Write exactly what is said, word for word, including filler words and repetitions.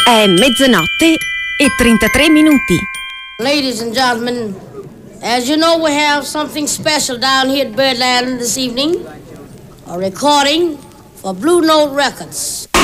È mezzanotte e trentatré minuti. Ladies and gentlemen, as you know, we have something special down here at Birdland this evening. A recording for Blue Note Records.